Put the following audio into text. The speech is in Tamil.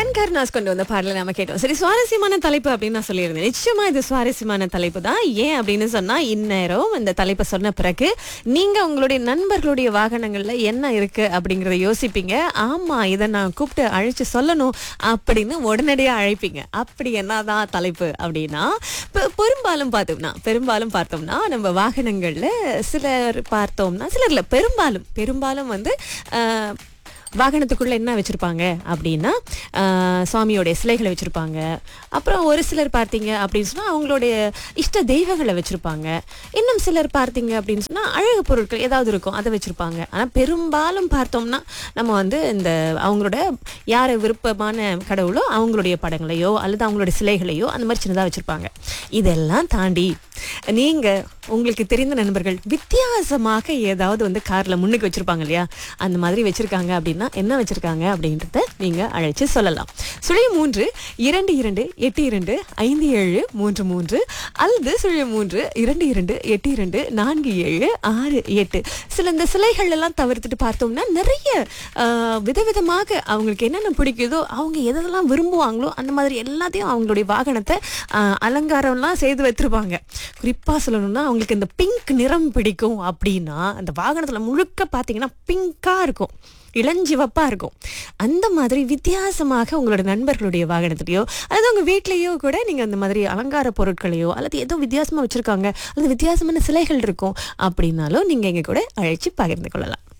கென் கருணாஸ் கொண்டு வந்த பாடலை நாம கேட்டோம். சரி, சுவாரஸ்யமான தலைப்பு அப்படின்னு நான் சொல்லியிருந்தேன். நிச்சயமா இது சுவாரஸ்யமான தலைப்பு தான். ஏன் அப்படின்னு சொன்னா, இந்நேரம் இந்த தலைப்பை சொன்ன பிறகு நீங்க உங்களுடைய நண்பர்களுடைய வாகனங்கள்ல என்ன இருக்கு அப்படிங்கறத யோசிப்பீங்க. ஆமா, இதை நான் கூப்பிட்டு அழைச்சு சொல்லணும் அப்படின்னு உடனடியா அழைப்பீங்க. அப்படி என்னதான் தலைப்பு அப்படின்னா, பெரும்பாலும் பார்த்தோம்னா நம்ம வாகனங்கள்ல சிலர்ல பெரும்பாலும் வந்து வாகனத்துக்குள்ள என்ன வச்சிருப்பாங்க அப்படின்னா, சுவாமியோடைய சிலைகளை வச்சிருப்பாங்க. அப்புறம் ஒரு சிலர் பார்த்தீங்க அப்படின்னு சொன்னா அவங்களுடைய இஷ்ட தெய்வங்களை வச்சிருப்பாங்க. இன்னும் சிலர் பார்த்தீங்க அப்படின்னு சொன்னா அழகு பொருட்கள் ஏதாவது இருக்கும், அதை வச்சிருப்பாங்க. ஆனால் பெரும்பாலும் பார்த்தோம்னா நம்ம வந்து இந்த அவங்களோட யாரை விருப்பமான கடவுளோ அவங்களுடைய படங்களையோ அல்லது அவங்களுடைய சிலைகளையோ அந்த மாதிரி சின்னதாக வச்சிருப்பாங்க. இதெல்லாம் தாண்டி நீங்க உங்களுக்கு தெரிந்த நண்பர்கள் வித்தியாசமாக ஏதாவது வந்து கார்ல முன்னுக்கு வச்சிருப்பாங்க இல்லையா, அந்த மாதிரி வச்சிருக்காங்க அப்படின்னா என்ன வச்சிருக்காங்க அப்படின்றத நீங்க அழைச்சு சொல்லலாம். 03-2282-5733 அல்லது 03-2282-4768. சில இந்த சிலைகள் எல்லாம் தவிர்த்துட்டு பார்த்தோம்னா நிறைய விதவிதமாக அவங்களுக்கு என்னென்ன பிடிக்குதோ, அவங்க எதெல்லாம் விரும்புவாங்களோ அந்த மாதிரி எல்லாத்தையும் அவங்களுடைய வாகனத்தை அலங்காரம்லாம் செய்து வச்சிருப்பாங்க. குறிப்பா சொல்லணும்னா அவங்களுக்கு இந்த பிங்க் நிறம் பிடிக்கும் அப்படின்னா அந்த வாகனத்துல முழுக்க பார்த்தீங்கன்னா பிங்கா இருக்கும், இளஞ்சிவப்பா இருக்கும். அந்த மாதிரி வித்தியாசமாக உங்களோட நண்பர்களுடைய வாகனத்திலேயோ அல்லது உங்க வீட்லேயோ கூட நீங்க அந்த மாதிரி அலங்கார பொருட்களையோ அல்லது ஏதோ வித்தியாசமா வச்சிருக்காங்க அல்லது வித்தியாசமான சிலைகள் இருக்கும் அப்படின்னாலும் நீங்க எங்க கூட அழைச்சு பகிர்ந்து கொள்ளலாம்.